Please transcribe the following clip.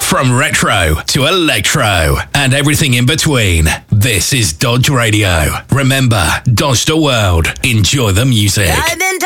From retro to electro and everything in between, this is Dodge Radio. Remember, Dodge the world. Enjoy the music. I've been